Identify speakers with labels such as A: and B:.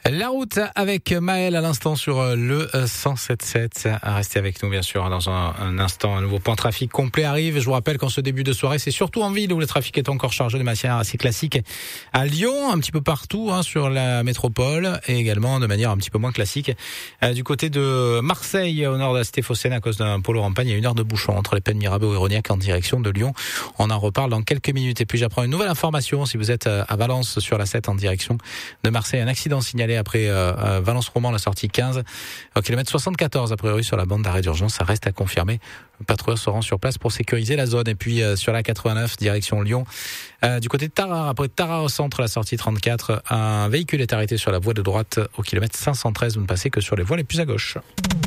A: La route avec Maël à l'instant sur le 107.7. Restez avec nous bien sûr. Dans un instant, un nouveau point trafic complet arrive. Je vous rappelle qu'en ce début de soirée, c'est surtout en ville où le trafic est encore chargé de manière assez classique. À Lyon, un petit peu partout sur la métropole et également de manière un petit peu moins classique. Du côté de Marseille, au nord de la cité phocéenne, à cause d'un pôle rampagne, il y a 1 heure de bouchon entre les Pennes Mirabeau et Rognac en direction de Lyon. On en reparle dans quelques minutes. Et puis j'apprends une nouvelle information. Si vous êtes à Valence sur la 7 en direction de Marseille, un accident signalé après Valence-Roman, la sortie 15, au kilomètre 74, a priori sur la bande d'arrêt d'urgence. Ça reste à confirmer. Le patrouilleur se rend sur place pour sécuriser la zone. Et puis sur la 89, direction Lyon, du côté de Tarare, après Tarare au centre, la sortie 34, un véhicule est arrêté sur la voie de droite au kilomètre 513. Vous ne passez que sur les voies les plus à gauche.